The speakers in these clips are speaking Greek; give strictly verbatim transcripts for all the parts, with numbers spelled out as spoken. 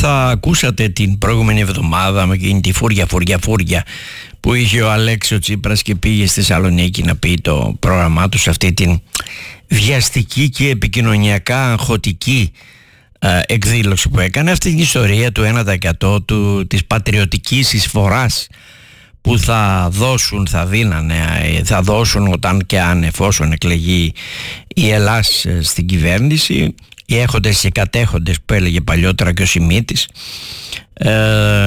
θα ακούσατε την προηγούμενη εβδομάδα με εκείνη τη φούρια φούρια φούρια που είχε ο Αλέξης ο Τσίπρας και πήγε στη Θεσσαλονίκη να πει το πρόγραμμά του σε αυτή την βιαστική και επικοινωνιακά αγχωτική ε, εκδήλωση που έκανε, αυτή την ιστορία του ένα τοις εκατό του, της πατριωτικής εισφοράς που θα δώσουν, θα δίνανε, θα δώσουν όταν και αν εφόσον εκλεγεί η Ελλάς στην κυβέρνηση, οι έχοντες και κατέχοντες που έλεγε παλιότερα και ο Σιμίτης, ε,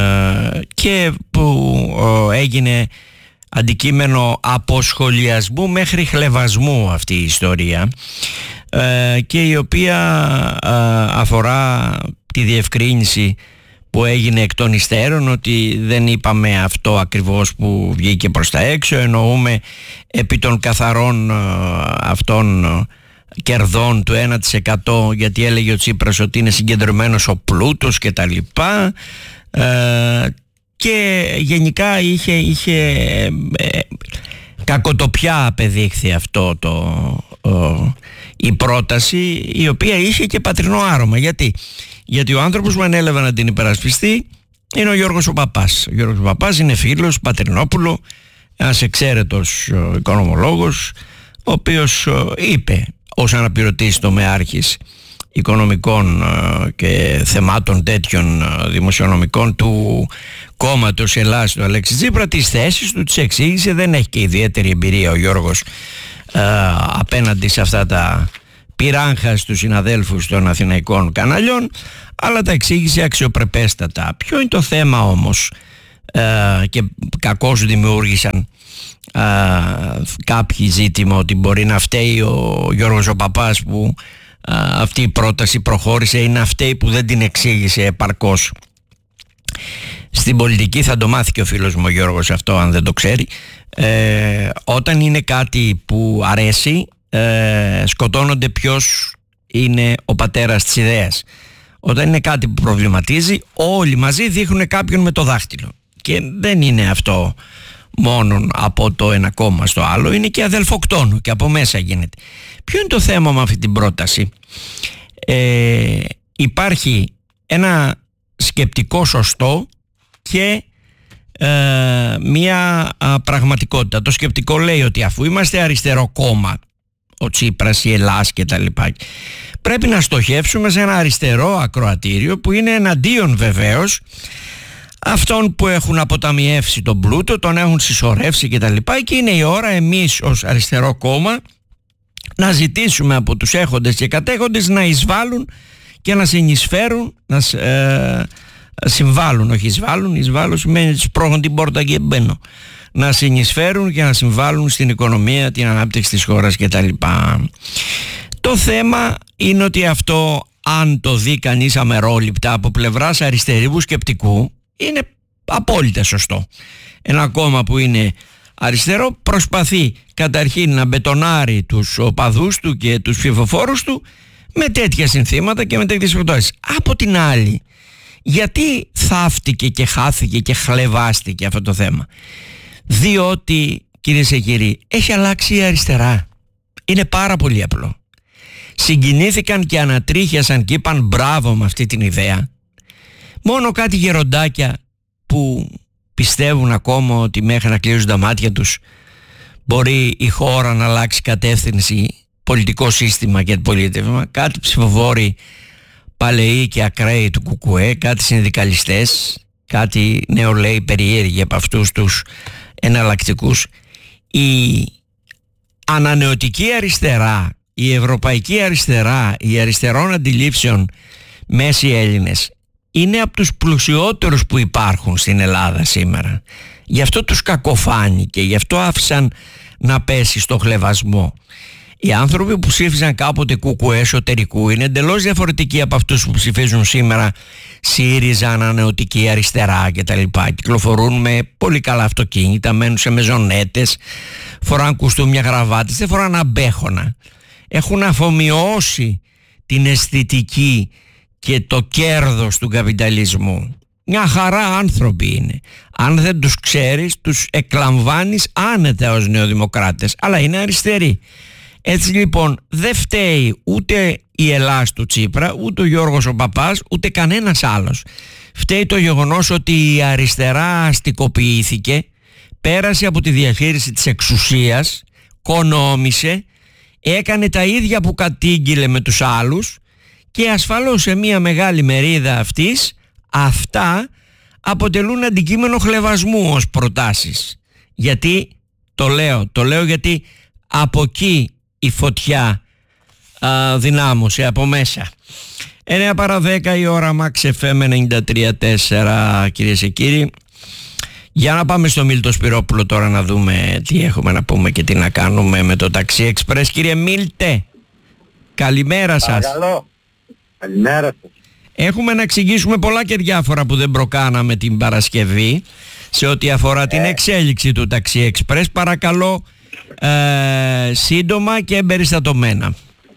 και που ε, έγινε αντικείμενο αποσχολιασμού μέχρι χλευασμού αυτή η ιστορία, ε, και η οποία ε, αφορά τη διευκρίνηση που έγινε εκ των υστέρων ότι δεν είπαμε αυτό ακριβώς που βγήκε προς τα έξω, εννοούμε επί των καθαρών ε, αυτών ε, κερδών του ένα τοις εκατό, γιατί έλεγε ο Τσίπρας ότι είναι συγκεντρωμένος ο πλούτος και τα λοιπά, ε, και γενικά είχε, είχε ε, κακοτοπιά απεδείχθη αυτό το, ε, η πρόταση, η οποία είχε και πατρινό άρωμα. Γιατί, γιατί ο άνθρωπος που ανέλαβε να την υπερασπιστεί είναι ο Γιώργος ο Παπάς. Ο Γιώργος ο Παπάς είναι φίλος Πατρινόπουλου, ένας εξαίρετος ε, οικονομολόγος, ο οποίος ε, είπε ως αναπληρωτής τομεάρχης οικονομικών ε, και θεμάτων τέτοιων ε, δημοσιονομικών του κόμματος Ελλάς του Αλέξη Τσίπρα, τις θέσεις του τις εξήγησε. Δεν έχει και ιδιαίτερη εμπειρία ο Γιώργος ε, απέναντι σε αυτά τα πυράγχα στους συναδέλφους των αθηναϊκών καναλιών, αλλά τα εξήγησε αξιοπρεπέστατα. Ποιο είναι το θέμα όμως, ε, και κακώς δημιούργησαν ε, κάποιοι ζήτημα ότι μπορεί να φταίει ο Γιώργος ο Παπάς που ε, αυτή η πρόταση προχώρησε, ή να φταίει που δεν την εξήγησε επαρκώς. Στην πολιτική θα το μάθει και ο φίλος μου ο Γιώργος αυτό, αν δεν το ξέρει. Ε, όταν είναι κάτι που αρέσει, ε, σκοτώνονται ποιος είναι ο πατέρας της ιδέας. Όταν είναι κάτι που προβληματίζει, όλοι μαζί δείχνουν κάποιον με το δάχτυλο, και δεν είναι αυτό μόνο από το ένα κόμμα στο άλλο, είναι και αδελφοκτόνο και από μέσα γίνεται. Ποιο είναι το θέμα με αυτή την πρόταση? Ε, υπάρχει ένα σκεπτικό σωστό και ε, μια α, πραγματικότητα. Το σκεπτικό λέει ότι αφού είμαστε αριστερό κόμμα, ο Τσίπρας, η Ελλάς και τα λοιπά, πρέπει να στοχεύσουμε σε ένα αριστερό ακροατήριο που είναι εναντίον βεβαίως αυτών που έχουν αποταμιεύσει τον πλούτο, τον έχουν συσσωρεύσει και τα λοιπά, και είναι η ώρα εμείς ως αριστερό κόμμα να ζητήσουμε από τους έχοντες και κατέχοντες να εισβάλλουν και να συνεισφέρουν, να ε, συμβάλλουν, όχι εισβάλλουν, εισβάλλουν σημαίνει σπρώχνουν την πόρτα και μπαίνω, να συνεισφέρουν και να συμβάλλουν στην οικονομία, την ανάπτυξη της χώρας και τα λοιπά. Το θέμα είναι ότι αυτό, αν το δει κανείς αμερόληπτα από πλευράς αριστερού σκεπτικού, είναι απόλυτα σωστό. Ένα κόμμα που είναι αριστερό προσπαθεί καταρχήν να μπετονάρει τους οπαδούς του και τους ψηφοφόρους του με τέτοια συνθήματα και με τέτοιες προτάσεις. Από την άλλη, γιατί θαύτηκε και χάθηκε και χλεβάστηκε αυτό το θέμα? Διότι, κυρίες και κύριοι, έχει αλλάξει η αριστερά. Είναι πάρα πολύ απλό. Συγκινήθηκαν και ανατρίχιασαν και είπαν μπράβο με αυτή την ιδέα μόνο κάτι γεροντάκια που πιστεύουν ακόμα ότι μέχρι να κλείσουν τα μάτια τους μπορεί η χώρα να αλλάξει κατεύθυνση, πολιτικό σύστημα και πολίτευμα. Κάτι ψηφοφόροι παλαιοί και ακραίοι του Κουκουέ, κάτι συνδικαλιστές, κάτι νεολαίοι περίεργοι από αυτούς τους εναλλακτικούς. Η ανανεωτική αριστερά, η ευρωπαϊκή αριστερά, οι αριστερών αντιλήψεων μέση Έλληνες είναι από τους πλουσιότερους που υπάρχουν στην Ελλάδα σήμερα. Γι' αυτό τους κακοφάνηκε, γι' αυτό άφησαν να πέσει στο χλευασμό. Οι άνθρωποι που ψήφιζαν κάποτε Κουκουέ εσωτερικού είναι εντελώς διαφορετικοί από αυτούς που ψηφίζουν σήμερα ΣΥΡΙΖΑ, ανανεωτική αριστερά κτλ. Κυκλοφορούν με πολύ καλά αυτοκίνητα, μένουν σε μεζονέτες, φοράν κουστούμια, γραβάτες, δεν φοράν αμπέχωνα. Έχουν αφομοιώσει την αισθητική και το κέρδος του καπιταλισμού. Μια χαρά άνθρωποι είναι. Αν δεν τους ξέρεις, τους εκλαμβάνεις άνετα ως νεοδημοκράτες, αλλά είναι αριστεροί. Έτσι λοιπόν δεν φταίει ούτε η Ελλάς του Τσίπρα, ούτε ο Γιώργος ο Παπάς, ούτε κανένας άλλος. Φταίει το γεγονός ότι η αριστερά αστικοποιήθηκε, πέρασε από τη διαχείριση της εξουσίας, κονόμησε, έκανε τα ίδια που κατήγγειλε με τους άλλους και ασφαλώς σε μια μεγάλη μερίδα αυτής αυτά αποτελούν αντικείμενο χλευασμού ως προτάσεις. Γιατί το λέω, το λέω γιατί από εκεί η φωτιά α, δυνάμωσε από μέσα. εννιά παρά δέκα η ώρα, Max εφ εμ ενενήντα τρία τέσσερα, κυρίες και κύριοι. Για να πάμε στο Μίλτο Σπυρόπουλο τώρα να δούμε τι έχουμε να πούμε και τι να κάνουμε με το Ταξί Εξπρές. Κύριε Μίλτε, καλημέρα σας. Παρακαλώ. Καλημέρα σας. Έχουμε να εξηγήσουμε πολλά και διάφορα που δεν προκάναμε την Παρασκευή σε ό,τι αφορά ε. την εξέλιξη του Ταξί Εξπρές. Παρακαλώ ε, σύντομα και εμπεριστατωμένα.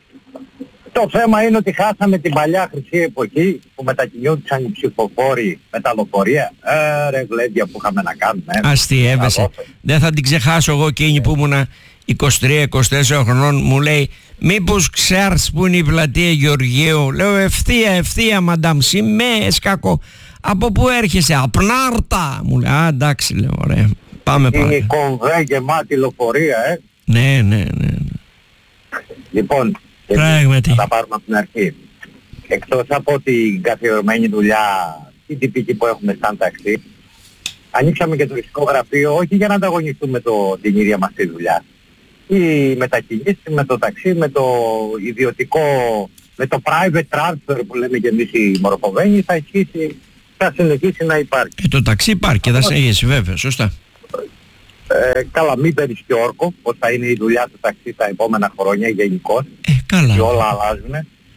Το θέμα είναι ότι χάσαμε την παλιά χρυσή εποχή που μετακινούνταν οι ψηφοφόροι με τα λεωφορεία. Ε, ρε γλέντια που είχαμε να κάνουμε. Ε. Αστιεύεσαι. Δεν θα την ξεχάσω εγώ εκείνη που ήμουνα είκοσι τρία είκοσι τέσσερα χρονών. Μου λέει, μήπως ξέρεις που είναι η πλατεία Γεωργίου? Λέω, ευθεία ευθεία μαντάμ, σημαίες κακό. Από πού έρχεσαι? Απνάρτα. Μου λέει, α, εντάξει, λέω, ωραία, πάμε πάμε. Είναι η κομβέ γεμάτη λεωφορεία, ε. Ναι, ναι, ναι. Λοιπόν, πράγματι. θα τα πάρουμε από την αρχή. Εκτός από την καθιερωμένη δουλειά, την τυπική που έχουμε σαν ταξί, ανοίξαμε και τουριστικό γραφείο, όχι για να ανταγωνιστούμε το, την ίδια μας τη δουλειά. Οι μετακινήσεις με το ταξί, με το ιδιωτικό, με το private transfer που λέμε και εμείς οι μορφωμένοι, θα ισχύσει, θα συνεχίσει να υπάρχει. Και το ταξί υπάρχει και θα συνεχίσει, βέβαια, σωστά. Ε, καλά, μην παίρνεις και όρκο, πως θα είναι η δουλειά του ταξί τα επόμενα χρόνια γενικώς. Ε, καλά. Και όλα αλλάζουν.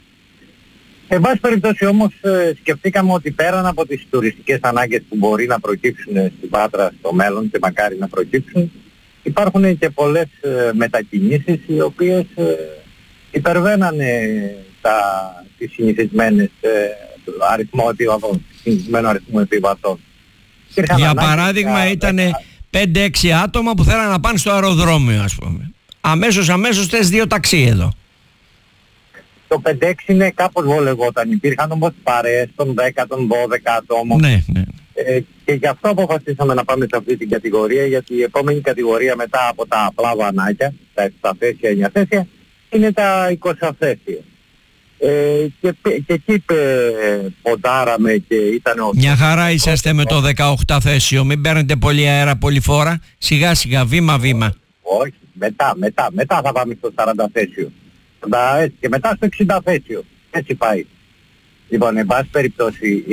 Εν πάση περιπτώσει όμως ε, σκεφτήκαμε ότι πέραν από τις τουριστικές ανάγκες που μπορεί να προκύψουν στην Πάτρα στο μέλλον και μακάρι να προκύψουν, υπάρχουν και πολλές ε, μετακινήσεις οι οποίες ε, υπερβαίνανε τα, τις συνηθισμένες ε, αριθμό επιβατών, συνηθισμένο αριθμό επιβατών. Για παράδειγμα ήταν πέντε έξι άτομα που θέλανε να πάνε στο αεροδρόμιο, ας πούμε. Αμέσως αμέσως θες δύο ταξί εδώ. Το πέντε έξι είναι κάπως βολευόταν. Υπήρχαν όμως παρέες των δέκα, των δώδεκα ατόμων. Ναι, ναι. Ε, και γι' αυτό αποφασίσαμε να πάμε σε αυτή την κατηγορία, γιατί η επόμενη κατηγορία μετά από τα απλά βανάκια, τα επτά θέσια, εννιά θέσια, είναι τα είκοσι θέσια. Ε, και, και εκεί ε, ποντάραμε και ήταν ο... Μια χαρά είσαστε με το δεκαοκτώ θέσιο, μην παίρνετε πολύ αέρα, πολύ φόρα, σιγά σιγά, βήμα βήμα. Όχι, μετά, μετά, μετά θα πάμε στο σαράντα θέσιο. Και μετά στο εξήντα θέσιο. Έτσι πάει. Λοιπόν, εν πάση περιπτώσει,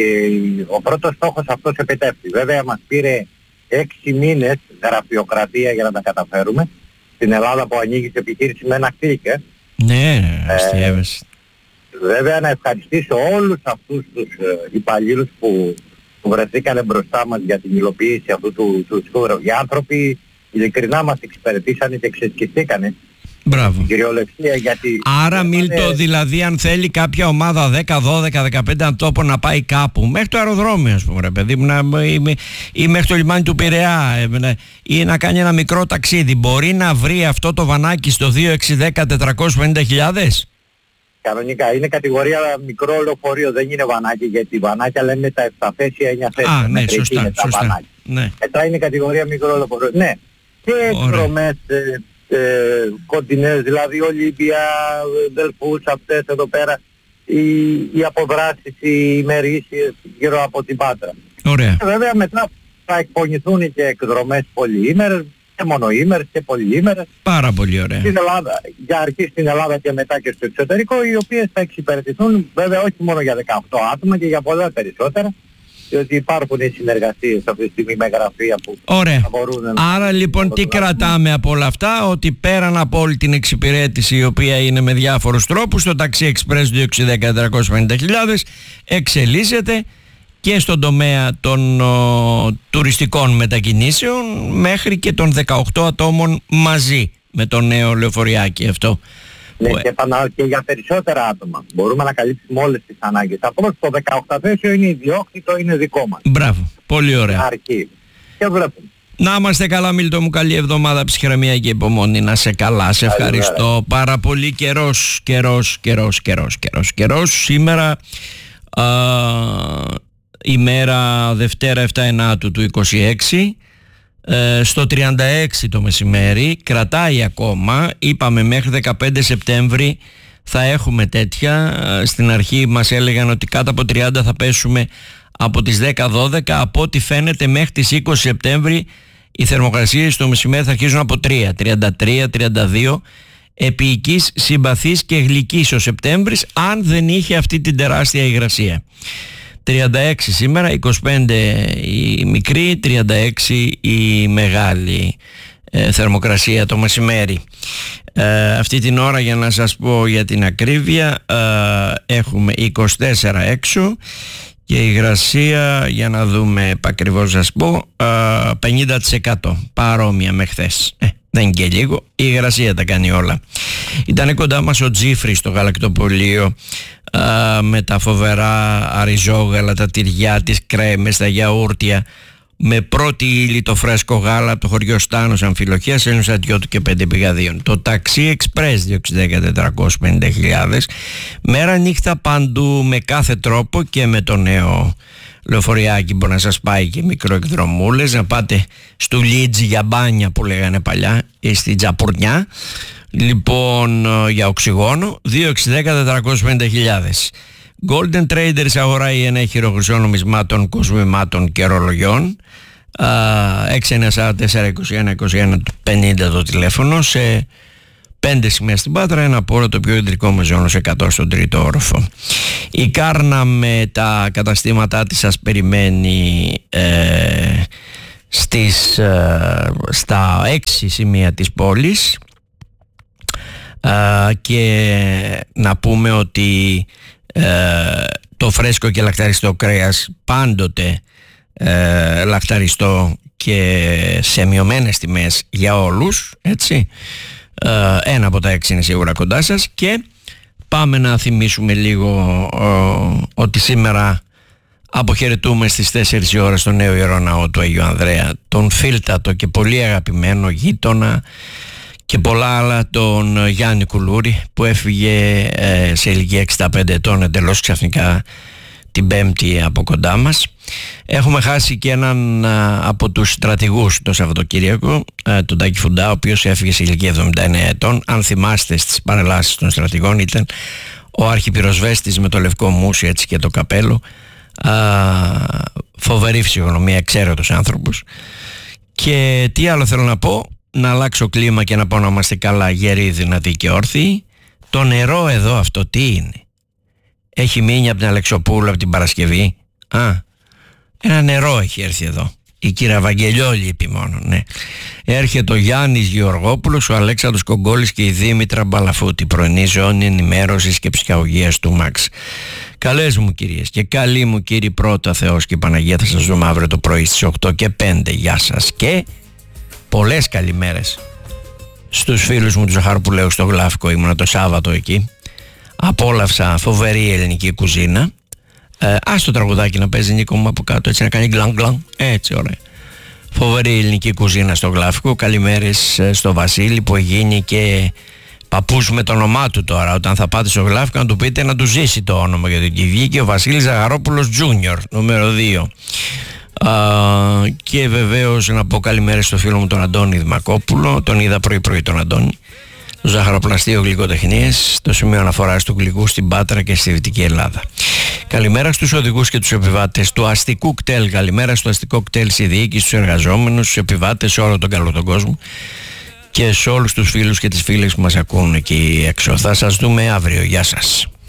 ο πρώτος στόχος αυτός επιτεύχθη. Βέβαια μας πήρε έξι μήνες γραφειοκρατία για να τα καταφέρουμε. Στην Ελλάδα που ανοίγει επιχείρηση με ένα κλικ. Ε. Ναι, αστιεύεσαι. Ε, βέβαια να ευχαριστήσω όλους αυτούς τους ε, υπαλλήλους που, που βρεθήκανε μπροστά μας για την υλοποίηση αυτού του τουριστικού. Οι άνθρωποι ειλικρινά μας εξυπηρετήσανε και ξεσκιστήκανε. Μπράβο. Κυριολεξία, γιατί... Άρα Μίλτο, είναι... δηλαδή αν θέλει κάποια ομάδα δέκα, δώδεκα, δεκαπέντε ατόμων να πάει κάπου μέχρι το αεροδρόμιο, ας πούμε, ρε παιδί μου, να, ή, ή μέχρι το λιμάνι του Πειραιά, ή να κάνει ένα μικρό ταξίδι, μπορεί να βρει αυτό το βανάκι στο δύο έξι δέκα τετρακόσιες πενήντα χιλιάδες? Κανονικά είναι κατηγορία μικρό λεωφορείο, δεν είναι βανάκι, γιατί βανάκια λένε τα επτά θέσια, εννιά θέσια. Α, ναι, σωστά, σωστά. Ναι. Μετά είναι κατηγορία μικρό λεωφορείο. Ναι, και εκδρομές ε, κοντινές, δηλαδή Ολύμπια, Δελφούς, αυτές εδώ πέρα, οι, οι αποδράσεις, οι ημερήσιες γύρω από την Πάτρα. Ωραία. Και βέβαια μετά θα εκπονηθούν και εκδρομές πολυήμερες, και μονοήμερες και πολυήμερες. Πάρα πολύ ωραία. Στην Ελλάδα, για αρχή στην Ελλάδα και μετά και στο εξωτερικό, οι οποίες θα εξυπηρετηθούν βέβαια όχι μόνο για δεκαοκτώ άτομα και για πολλά περισσότερα. Διότι υπάρχουν συνεργασίες αυτή τη στιγμή με γραφεία που ωραία. Θα μπορούν να... Άρα λοιπόν τι κρατάμε από όλα αυτά? Ότι πέραν από όλη την εξυπηρέτηση, η οποία είναι με διάφορους τρόπους, το Ταξί Εξπρές δύο έξι δέκα τετρακόσιες πενήντα χιλιάδες εξελίσσεται και στον τομέα των ο, τουριστικών μετακινήσεων μέχρι και των δεκαοκτώ ατόμων μαζί με το νέο λεωφοριάκι αυτό. Ναι, και, επανα... και για περισσότερα άτομα. Μπορούμε να καλύψουμε όλες τις ανάγκες. Απλώς το δεκαοκτώ θέσιο είναι ιδιόκτητο, είναι δικό μας. Μπράβο, πολύ ωραία. Αρκεί. Και βλέπουμε. Να είμαστε καλά, Μίλτο μου, καλή εβδομάδα, ψυχραιμία και υπομονή, να σε καλά, σε ευχαριστώ πάρα πολύ. Καιρός, καιρός, καιρός, καιρός, καιρός, καιρός. Σήμερα α, ημέρα Δευτέρα επτά Ενάτου του είκοσι έξι, ε, στο τριάντα έξι το μεσημέρι, κρατάει ακόμα, είπαμε μέχρι δεκαπέντε Σεπτέμβρη θα έχουμε τέτοια. Στην αρχή μας έλεγαν ότι κάτω από τριάντα θα πέσουμε από τις δέκα δώδεκα, από ό,τι φαίνεται μέχρι τις είκοσι Σεπτέμβρη οι θερμοκρασίες στο μεσημέρι θα αρχίζουν από τρία, τριάντα τρία, τριάντα δύο, επίοικης, συμπαθής και γλυκής ο Σεπτέμβρης, αν δεν είχε αυτή την τεράστια υγρασία. τριάντα έξι σήμερα, είκοσι πέντε η μικρή, τριάντα έξι η μεγάλη ε, θερμοκρασία το μεσημέρι. Ε, αυτή την ώρα, για να σας πω για την ακρίβεια, ε, έχουμε είκοσι τέσσερα έξω και η υγρασία, για να δούμε επακριβώς σας πω, ε, πενήντα τοις εκατό, παρόμοια με χθες. Ε, δεν είναι και λίγο, η υγρασία τα κάνει όλα. Ήταν κοντά μας ο Τζίφρης στο γαλακτοπωλείο, ε, με τα φοβερά αριζόγαλα, τα τυριά, τις κρέμες, τα γιαούρτια, με πρώτη ύλη το φρέσκο γάλα από το χωριό Στάνος Αμφιλοχίας, Έλληνος Ατιώτου και πέντε πηγαδίων. Το ταξί εξπρές δύο δέκα τετρακόσιες πενήντα χιλιάδες, μέρα νύχτα παντού με κάθε τρόπο, και με το νέο λεωφοριάκι μπορεί να σας πάει και μικροεκδρομούλες, να πάτε στο Λίτζι για μπάνια που λέγανε παλιά, ή στη Τζαπουρνιά, λοιπόν, για οξυγόνο, δύο δέκα τετρακόσιες πενήντα χιλιάδες. Golden Traders αγοράει ένα χειρό χρυσών νομισμάτων, κοσμημάτων και ρολογιών. έξι εννιά τέσσερα τέσσερα είκοσι ένα είκοσι ένα πενήντα το τηλέφωνο, σε πέντε σημεία στην Πάτρα, ένα από όλο το πιο κεντρικό μεζόνος εκατό στον τρίτο όροφο. Η Κάρνα με τα καταστήματά της σας περιμένει ε, στις, ε, στα έξι σημεία της πόλης, ε, και να πούμε ότι Ε, το φρέσκο και λακταριστό κρέας πάντοτε ε, λακταριστό και σε μειωμένες τιμές για όλους, έτσι. ε, ένα από τα έξι είναι σίγουρα κοντά σας. Και πάμε να θυμίσουμε λίγο ε, ότι σήμερα αποχαιρετούμε στις τέσσερις η ώρα στο νέο Ιερό Ναό του Αγίου Ανδρέα τον φίλτατο και πολύ αγαπημένο γείτονα και πολλά άλλα, τον Γιάννη Κουλούρη, που έφυγε ε, σε ηλικία εξήντα πέντε ετών εντελώς ξαφνικά την Πέμπτη από κοντά μας. Έχουμε χάσει και έναν α, από τους στρατηγούς το Σαββατοκύριακο, α, τον Τάκη Φουντά, ο οποίος έφυγε σε ηλικία εβδομήντα εννέα ετών. Αν θυμάστε, στις παρελάσεις των στρατηγών ήταν ο αρχιπυροσβέστης με το λευκό μουσι, έτσι, και το καπέλο. Α, φοβερή φυσιογνωμία, εξαίρετος άνθρωπος. Και τι άλλο θέλω να πω, να αλλάξω κλίμα και να πω να είμαστε καλά, γεροί, δυνατοί και όρθιοι. Το νερό εδώ αυτό τι είναι? Έχει μείνει από την Αλεξοπούλου από την Παρασκευή? Α, ένα νερό έχει έρθει εδώ. Η κυρία Βαγγελιόλη είπε μόνο, ναι. Έρχεται ο Γιάννης Γεωργόπουλος, ο Αλέξανδρος Κογκόλης και η Δήμητρα Μπαλαφούτη, πρωινή ζώνη ενημέρωσης και ψυχαγωγίας του Μαξ. Καλές μου κυρίες και καλοί μου κύριοι, πρώτα Θεός και η Παναγία, θα σας δούμε αύριο το πρωί στις οκτώ και πέντε. Γεια σας και πολλές καλημέρες στους φίλους μου του Ζαχαροπουλαίου στο Γλάφικο. Ήμουνα το Σάββατο εκεί, απόλαυσα φοβερή ελληνική κουζίνα. ε, Ας το τραγουδάκι να παίζει, Νίκο μου, από κάτω, έτσι, να κάνει γκλαν γκλαν, έτσι, ωραία. Φοβερή ελληνική κουζίνα στο Γλάφικο. Καλημέρες στο Βασίλη που γίνει και παππούς με το όνομά του τώρα. Όταν θα πάτε στο Γλάφικο να του πείτε να του ζήσει το όνομα, γιατί βγήκε ο Βασίλης Ζαχαρόπουλος Τζούνιορ, νούμερο δύο. Uh, και βεβαίως να πω καλημέρα στο φίλο μου τον Αντώνη Δημακόπουλο. Τον είδα πρωί πρωί τον Αντώνη, το Ζαχαροπλαστείο Γλυκοτεχνίες, το σημείο αναφοράς του γλυκού στην Πάτρα και στη Δυτική Ελλάδα. Καλημέρα στους οδηγούς και τους επιβάτες του αστικού κτέλ. Καλημέρα στο αστικό κτέλ, στη διοίκηση, στους εργαζόμενους, στους επιβάτες, σε όλο τον καλό τον κόσμο και σε όλους τους φίλους και τις φίλες που μας ακούν εκεί έξω. Θα σας δούμε αύριο. Γεια σας.